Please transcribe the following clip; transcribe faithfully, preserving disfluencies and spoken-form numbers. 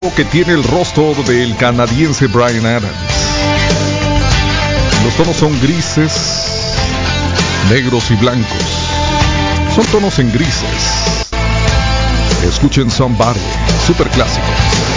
que tiene el rostro del canadiense Bryan Adams. Los tonos son grises, negros y blancos. Son tonos en grises. Escuchen Somebody, super clásico.